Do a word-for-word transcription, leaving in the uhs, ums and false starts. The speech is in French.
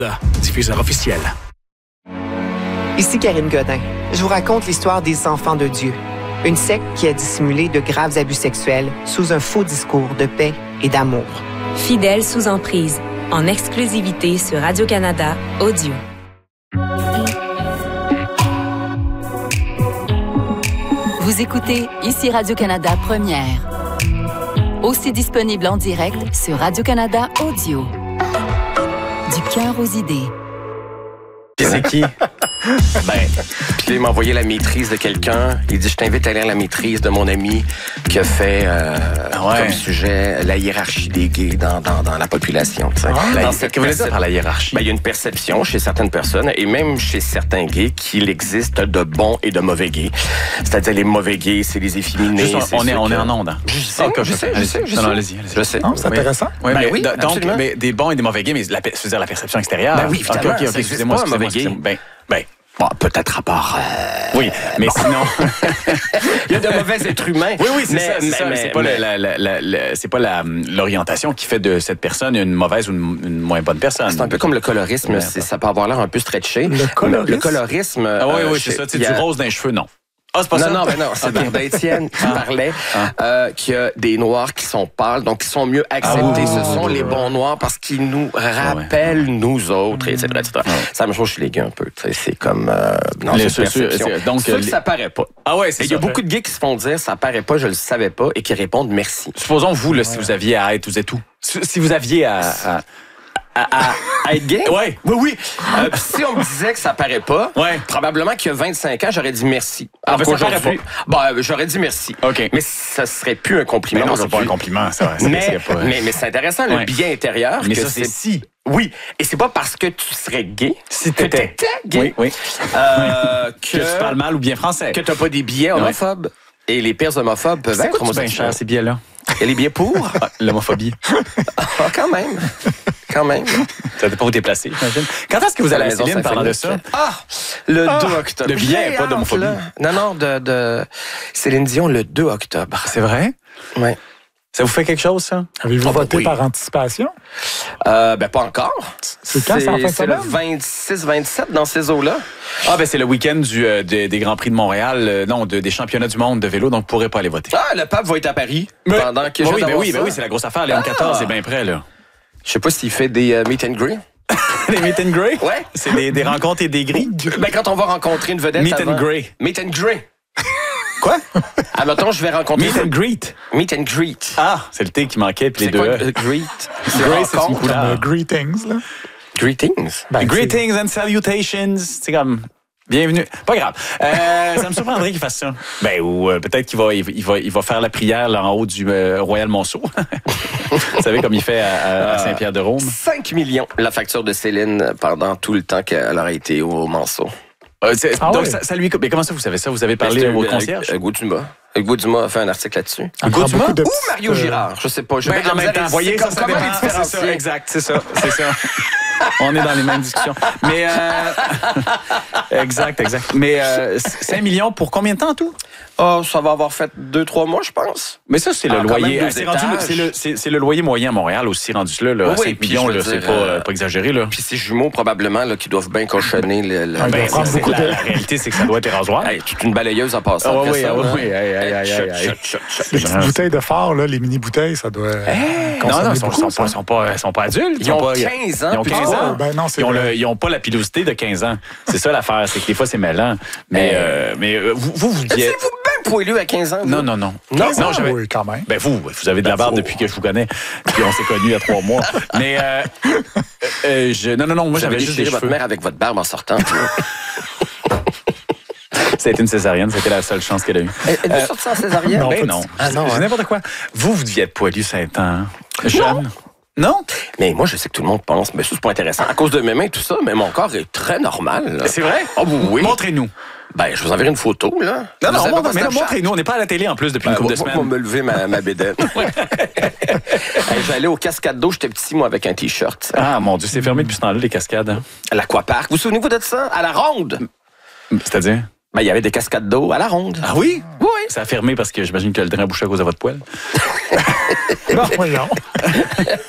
Diffuseur officiel. Ici Karine Godin. Je vous raconte l'histoire des enfants de Dieu. Une secte qui a dissimulé de graves abus sexuels sous un faux discours de paix et d'amour. Fidèles sous emprise, en exclusivité sur Radio-Canada Audio. Vous écoutez ici Radio-Canada Première. Aussi disponible en direct sur Radio-Canada Audio. Du cœur aux idées. C'est qui? Ben, puis il m'a envoyé la maîtrise de quelqu'un. Il dit, je t'invite à lire la maîtrise de mon ami qui a fait euh, ouais. comme sujet la hiérarchie des gays dans, dans, dans la population. Ah, la, Qu'est-ce que vous voulez dire par la hiérarchie? Ben, il y a une perception chez certaines personnes et même chez certains gays qu'il existe de bons et de mauvais gays. C'est-à-dire les mauvais gays, c'est les efféminés. Juste, c'est on, est, on que... est en onde. Hein. Je sais, oh, je, je sais, je sais. Je non, sais. non, allez-y, allez-y. Je sais. Non, c'est oui. intéressant. Oui, ben mais, oui, donc, mais des bons et des mauvais gays, mais la, je veux dire la perception extérieure. Ben oui, évidemment. Okay, okay, okay, excusez-moi, pas excusez-moi, un mauvais gay. Ben, ben, bon, peut-être à part. Euh... Oui, mais bon. Sinon. Il y a de mauvais êtres humains. Oui, oui, c'est mais, ça. C'est, mais, ça. Mais, c'est pas, mais... la, la, la, la, c'est pas la, l'orientation qui fait de cette personne une mauvaise ou une, une moins bonne personne. C'est un peu comme le colorisme. C'est, ça peut avoir l'air un peu stretché. Le colorisme? Le colorisme. Ah oui, oui, euh, c'est ça. Tu sais, a... du rose dans les cheveux, non. Ah, c'est pas non, ça? non, ben non, c'est Bernard Étienne qui parlait ah. euh, qu'il y a des Noirs qui sont pâles, donc qui sont mieux acceptés. Ah, Ce sont les bons Noirs parce qu'ils nous rappellent, ouais. nous autres, et cetera et cetera. Ouais. C'est la même chose chez les gays un peu. C'est comme... Euh, non, les, c'est c'est, c'est, donc, c'est les... que ça paraît pas. Ah ouais, c'est Il y a beaucoup de gays qui se font dire « ça paraît pas, je le savais pas » et qui répondent « merci ». Supposons, vous, là, ouais. si vous aviez à être, vous êtes où? Si vous aviez à... à... À, à, à être gay? Ouais. Oui, oui. Euh, si on me disait que ça paraît pas, ouais. probablement qu'il y a vingt-cinq ans, j'aurais dit merci. Ah, ben ça paraît pas. Bah, j'aurais dit merci. OK. Mais ça serait plus un compliment. Mais non, c'est pas un compliment, ça. C'est, mais, c'est pas... mais, mais c'est intéressant, ouais. le bien intérieur. Mais que ça, c'est, c'est si. Oui. Et c'est pas parce que tu serais gay. Si t'étais. Que t'étais gay. Oui, oui. Euh, que, que tu parles mal ou bien français. Que t'as pas des billets homophobes. Ouais. Et les pires homophobes peuvent c'est être homosexuels. C'est bien cher, ces billets-là. Et les billets pour? Ah, l'homophobie. Ah, quand même. Quand même. Ça dépend où t'es placé, j'imagine. Quand est-ce que vous allez à Céline parlant de ça? Ah! Le ah, deux octobre. Le billet, pas d'homophobie. Non, non, de, de Céline Dion le deux octobre. C'est vrai? Oui. Ça vous fait quelque chose, ça? Avez-vous ah, voté oui. par anticipation? Euh, ben, pas encore. C'est quand, c'est en fin de C'est le semaine? vingt-six vingt-sept dans ces eaux-là. Ah, ben, c'est le week-end du, euh, des, des Grands Prix de Montréal, euh, non, de, des championnats du monde de vélo, donc vous ne pourrez pas aller voter. Ah, le pape va être à Paris mais, pendant que ben je oui, ben oui, ça. ben oui, c'est la grosse affaire. Léon ah. quatorze, c'est bien prêt, là. Je sais pas s'il fait des euh, meet and greet. Des meet and greet? Ouais. C'est des, des rencontres et des grilles? Ben, quand on va rencontrer une vedette. Meet avant, and greet. Meet and greet. Quoi? Ah, mettons, je vais rencontrer. Meet and greet. Meet and greet. Ah, c'est le T qui manquait, puis les c'est deux. Quoi, uh, greet. C'est great, c'est une couleur. Comme, uh, greetings, là. Greetings. Ben, greetings and salutations. C'est comme. Bienvenue. Pas grave. Euh, ça me surprendrait qu'il fasse ça. Ben, ou euh, peut-être qu'il va il, il va, il va faire la prière là, en haut du euh, Royal Monceau. Vous savez, comme il fait à, à Saint-Pierre-de-Rome. cinq millions, la facture de Céline pendant tout le temps qu'elle aurait été au Monceau. Euh, ah donc, ouais. ça, ça lui... Mais comment ça, vous savez ça? Vous avez parlé à vos concierges? Hugo Dumas. Hugo Dumas a fait un article là-dessus. Hugo Dumas? De... Ou Mario Girard, je sais pas. Je ben, en même temps, voyez, ça, ça dépend. C'est ça, exact, c'est ça, c'est ça. On est dans les mêmes discussions. Mais, euh... exact, exact. Mais euh, cinq millions pour combien de temps, tout? Oh, ça va avoir fait deux trois mois, je pense. Mais ça, c'est le ah, loyer. C'est, rendu, c'est, le, c'est, c'est le loyer moyen à Montréal aussi rendu là. là oui, cinq millions, là, dire, c'est pas, euh, pas exagéré. Là. Puis ces jumeaux, probablement, là, qui doivent bien cochonner. Le, le... Ah, ben, c'est, c'est, la, de... la réalité, c'est que ça doit être rasoir. Hey, toute une balayeuse en passant. Ah, oui, ça, ah, oui, oui. Hey, hey, hey, hey, les petites bouteilles de phare, là, les mini-bouteilles, ça doit. Hey, non, non, ils sont, sont, pas, sont, pas, sont pas adultes. Ils, ils ont pas, quinze ans. Ils ont quinze oh, ans. Ben non, c'est ils, ont le, ils ont pas la pilosité de quinze ans. C'est ça l'affaire, c'est que des fois, c'est mêlant. Mais, euh, mais euh, vous, vous, vous dites. Êtes-vous bien poilu à quinze ans? Vous? Non, non, non. Non, non j'avais... oui, quand même. Ben vous, vous avez de la barbe depuis que je vous connais. Puis on s'est connus il y a trois mois. Mais euh, euh, je, non, non, non, moi vous j'avais avez juste des votre cheveux. Mère avec votre barbe en sortant. Ça a été une césarienne, c'était la seule chance qu'elle a eue. Elle est sortie en césarienne? Non, ben non. Ah non, c'est hein. n'importe quoi. Vous, vous deviez être poilu Saint-An. Jeune. Non? Mais moi, je sais que tout le monde pense, mais ça, c'est pas intéressant. À cause de mes mains et tout ça, mais mon corps est très normal. Là. C'est vrai? Oh, oui. Montrez-nous. Ben, je vous enverrai une photo, là. Non, non, non, mais non, montrez-nous. On n'est pas à la télé, en plus, depuis ben, une couple de semaines. Moi, me lever ma, ma bédaine. Hey, j'allais aux cascades d'eau, j'étais petit, moi, avec un T-shirt. Ah, mon Dieu, c'est fermé depuis ce temps-là, les cascades. Hein? À l'aquapark. Vous, vous souvenez-vous de ça? À la ronde? C'est-à-dire? Ben, il y avait des cascades d'eau à la ronde. Ah oui? Oui. Ça a fermé parce que j'imagine que le drain a bouché à cause de votre poêle. Non, voyons.